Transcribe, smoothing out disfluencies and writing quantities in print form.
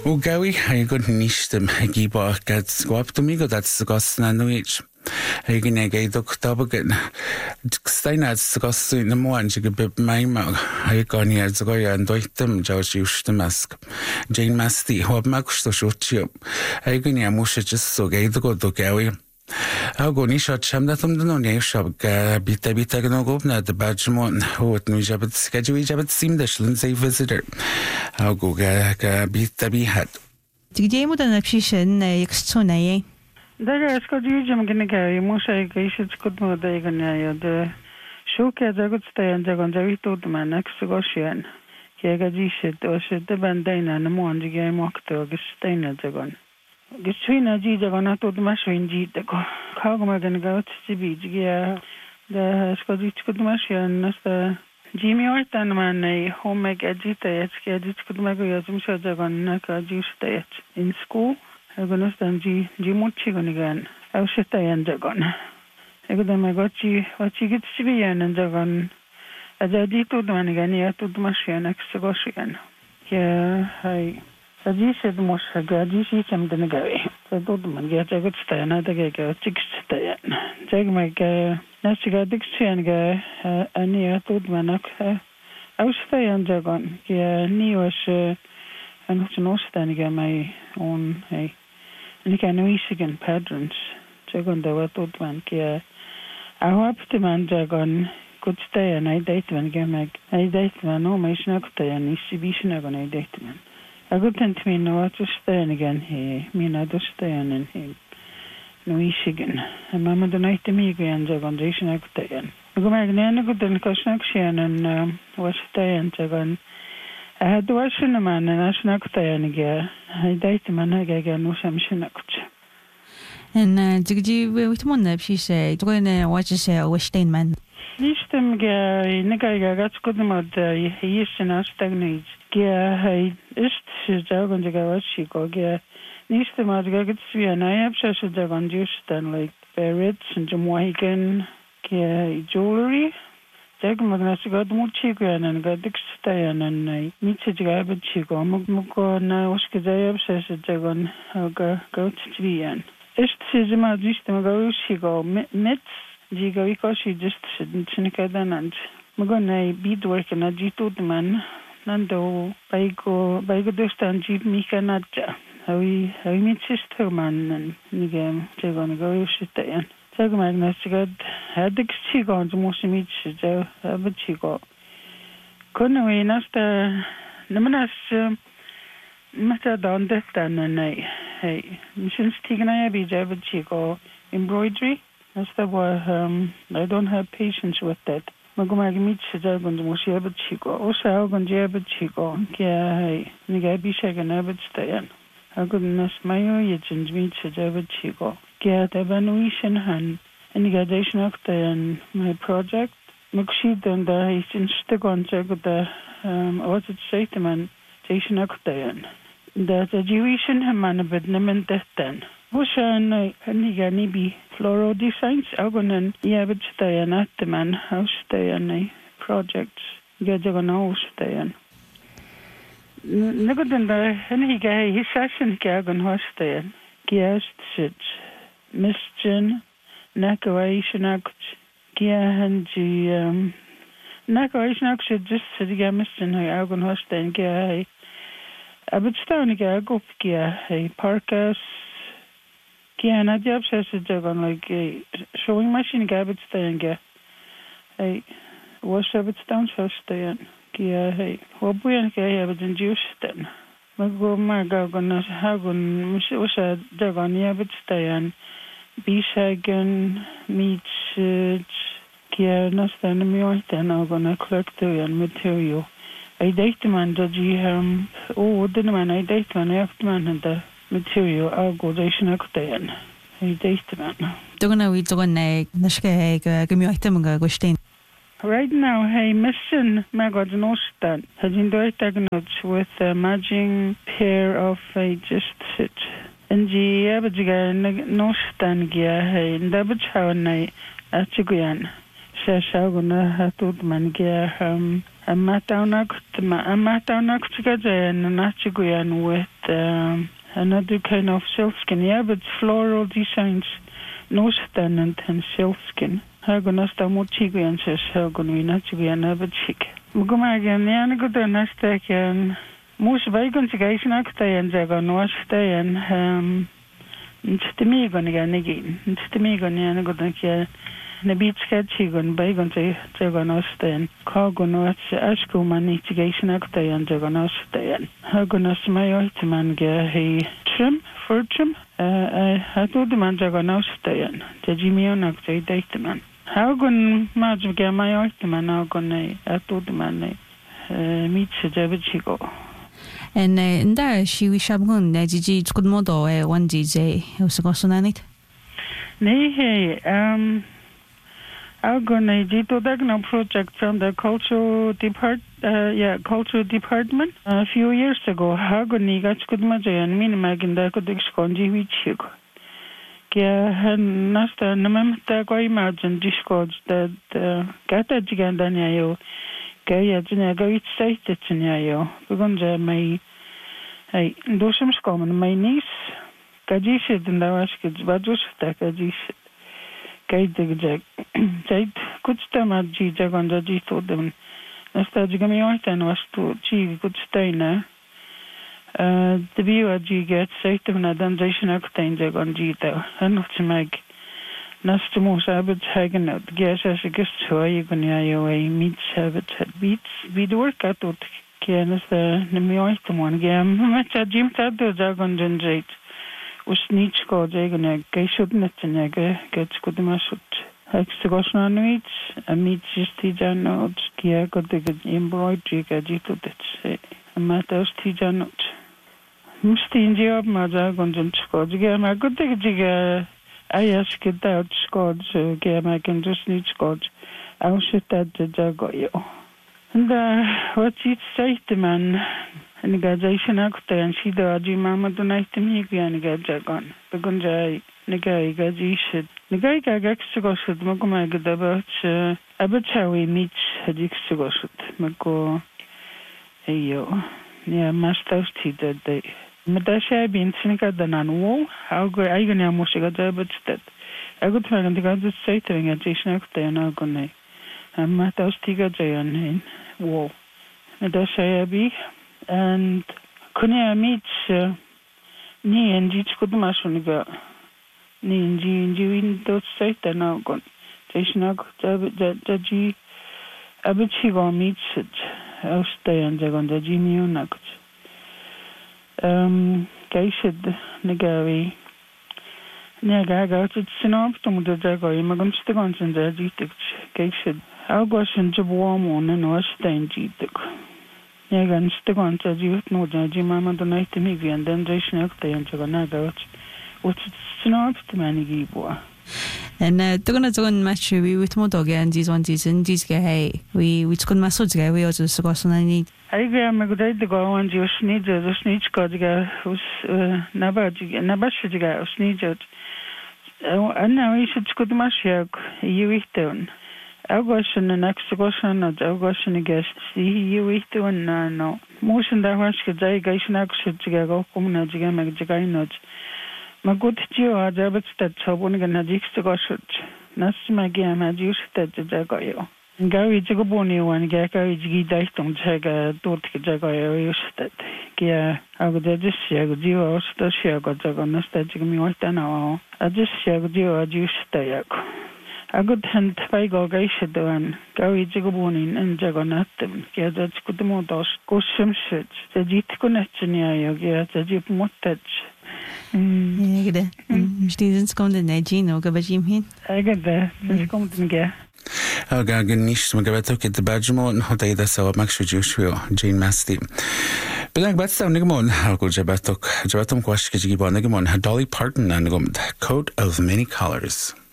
gawi hai good nistem giba gat swap to me go that's gas na nuich. Hai gine gai dok tabagan. Steina gas in the morning she bit my mag. Hai gani as go ya and doitem George used the mask. Jane Masti hob max to shoot you. Hai gine amusha just so gai the go do gawi. I'll go nisha cham that the no name shop bita no go na the badgemon who at new jabbat schedule jabbat seem the Lindsay visitor. I'll go bita be had. Digdemu da napshishin extonaye. Daga skadjum gonna go, Moshe Gaishit could more degania the Shuka Zagut stay and Zagon Zavito the man next to Goshian. Kiagajishit or shit the bandana and the mon the game octo Gestain at Zagon. Gitchina G Zagon to the machine G the Kagoma gonna go to beach gear the Skadich could machine as the Jimmy Orton man a home make agitated, Skadich could make a Zagon Naka juice in school. I'm going to stand G-Mochi again. I'll sit there and Jagon. I got them, I got you, what you get to be in and Jagon. As I did to the man again, here to the machine next to Goshian. Yeah, I said most I got you see something again. So the man get a good stay and I get 6 stay. Take my next to get 6 and go, and here to the man. I'll stay and Jagon. Yeah, Neos, and what's no standing my own, hey. And ik kan Michigan patrons. Jagon de wat tot man kia. I hope the man Jagon could stay and I date man game. I date man no my snakta and exhibition I date man. I good tent me no to stay again he. Me na to stay and him. No Michigan. And mama the night to me again Jagon de snakta and. I go mag nene good den kasnakshan and was stay and Jagon. I had to watch the man and I snacked and again. I dated man again, no some snacked. And did you with one she said, when what you say, Westain man? Nistem guy, Nigga got good mud, he is in our stagnage. Gea, I is jog on the go, she go, Gea. Nistem mud gets me and I have such a dog on juice than like berets and Jamaican, Gea, jewelry. Jack Magnasigot Muchigan and got Dixtayan and I meet a garbage chico, Muko, now Skazayab says a dragon, go to be an. Est says my system go, she go, Mets, Gigo, because she just said Chinikadan and Magona beat working at G2 man, Nando, Baigo Dostan Jeep Mika Naja. How we meet sister man and Nigam, Jagon go, Shitayan. Tag Magnasigot had the chico on the most meat, but chico. Couldn't we not the Namanas matter down death than and I, hey, Mission Stigana be Java chico embroidery. That's the boy, I don't have patience with that. Magumag meets the Javan the most ever chico, also on Java chico, yeah, hey, Nigabi shaken ever stay in. How goodness my agent meets the Java chico. Get evaluation han and gradation of my project. Mukshid and the instig on the what it say to man station of that a Jewish man but nemen then. Bushan and he be floral designs, Algonan, Yabit stay and at the man house stay and projects. Get a house stay in. Nugget and he gave his session gagon house stay in. Guest sits. Misjin, Nakawaishanak, Giahanji, Nakawaishanak should just sit again, Misjin, I Algon Hostain, Gia, I would stone again, go Gia, a Parkas, Gia, and I job says a dragon like a showing machine, Gabbit staying, Gia, a wash of its down so stay Gia, hey, what we and Gia have induced then. Mago Margagon, Hagon, was a dragon, Yabbit stay Bishagen meets Kia Nastan Myortan are gonna collect and material. I date man that you didn't man I date man after man and the material I'll go dation octayan. I date man. Dogana we don't Nashka Gimyoitam Right now, hey, Mission Magod Nostan has enjoyed tagnets with a matching pair of just sit. And the Abajiga Nostangia, hey, Dabachawanai, Achigian, Shashaguna, Hatut Mangia, Natchiguyan with another kind of silkskin. Yeah, but floral designs, no standard and silkskin. Hagunasta Muchiguyan says Hagun Natchiguyan Abachik. Mugumagan Yanagudan Moose Vagan Sigation Actayan Zagan Wastayan Stemigan again. Stemigan Yanagudan na beach sketchigan Bagan Zagan Ostayan. Kagun was Ashkuman Mitigation Actayan Zagan Ostayan. Hagunas Mayoitman Gahi Trim, Furtrim. I told the man Zagan Ostayan. The Jimion Actay Dateman. Hagun Majga Mayoitman Hagun I told the man meets Javichigo. En daar zie we shabgun dat je goed modo one DJ was go sonanit. Nee, I'm gonna do the project from the cultural department a few years ago. How gonna got good majo and minimagin da could exconji which Kya nasta namamta ko imagine discord that gata jigandanayo kaya jinaga site tsunyayo begonja my dosham skomen my niece kajishid and dawashkid bajus takajis kaideg jait kutstamaji jagonja jito dem nasta jigamiortan was to chi kutstaina the viewer gets site of nadanjation octane jagonjita and to make Nasta most habits hagen out. Guess as a guest so you can away meets habits at beats. We do work out what can as the Nemiorton game. Much a Jim Tado Jagon Jate was neat score Jagon Gay shouldn't gets good masut. Hexagos on meats, a meat just Tijan notes, Kia got the embroidery gajito that's a matters Tijan notes. Mustinji of Majagon Scott game. I could take a I asked it out Scotch game. I can just need Scotch. I'll sit at the Jagoyo. And what's it say to man? And the gazation actor and she the Aji Mama tonight to me and get Jagon. The Gunjai, Nigai Gazishit. The guy gags to go shoot Mogomag about how we meet a dix to go shoot. Mago, ayo. Yeah, master tea that day. Madasha been cynical than on wall. How go I gonna Moshiga but that I got to the gods say to a Jason Actor and Algone. And Matas Tiga Jayan in wall. Madasha be and Kunia meets Ni and Jich Kudmashuniga. Ni and G in those say that now gone. Jason Jaji Abichigo meets it. I'll stay and Jagon the Jimmy Unakt. Gaishid Nagavi Nagaga, it's an optum to Jago, Magum Stigons and Jajitic, Gaishid, Algos and Jabwamon and Westain Jitic. Yagan Stigons as you know, Jimama the night to me, and then Jason Acta and Jaganaga, what's an optum any gibo. And Tugana Zogan match we with Motoga and these one season, these guy, we could massage guy, we also Sogosonani. I am a good to go on your sneeze, the sneeze codiga, who's Nabashiga, sneeze. And now we should good mashiak, you eat down. Algoshan and Exogosan, or Algoshan guest, see you eat down, no. Motion that was the Jagation action to go, Kumna Jigama Jagainot. My good Geo are Jabets that Sobonigan had to go shoot. Nasma game had used that the Jagoyo. Gary Jagoboni one Gaka is Gidaitum Jaga, Dortic Jagoyo used that. Gia, I would just share with you also share got Jagonas that Jimmy Whitana. I just share with you a juice stayak. A good hand Figo Gaishadoan, Gary Jagoboni and Jagonatum, Gia that's good modos, go some shit. The Jit Connection, Gia, the Jip Mottach. Ja, det. Stevens kom det nej Gino, ga bajim hin. I get there. Det kom den ge. Gagan nish ma gabeto ke de bajmo no da sa mak shujushu Jane Masti. Bilang batsa nigmon algo jabatok jabatom kwash ke jigi bon nigmon Dolly Parton and Coat of Many Colors.